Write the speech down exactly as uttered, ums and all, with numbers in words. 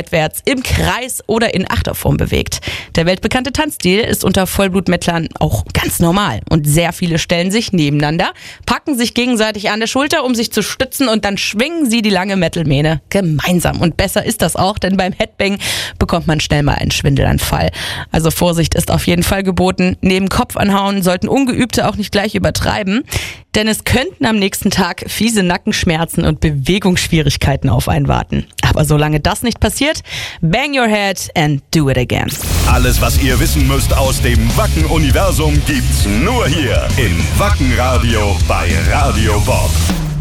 seitwärts, im Kreis oder in Achterform bewegt. Der weltbekannte Tanzstil ist unter Vollblutmettlern auch ganz normal und sehr viele stellen sich nebeneinander, packen sich gegenseitig an der Schulter, um sich zu stützen und dann schwingen sie die lange Metal-Mähne gemeinsam. Und besser ist das auch, denn beim Headbang bekommt man schnell mal einen Schwindelanfall. Also Vorsicht ist auf jeden Fall geboten. Neben Kopf anhauen sollten Ungeübte auch nicht gleich übertreiben, denn es könnten am nächsten Tag fiese Nackenschmerzen und Bewegungsschwierigkeiten auf einen warten. Aber solange das nicht passiert, bang your head and do it again. Alles, was ihr wissen müsst aus dem Wacken-Universum, gibt's nur hier im Wacken-Radio bei Radio Bob.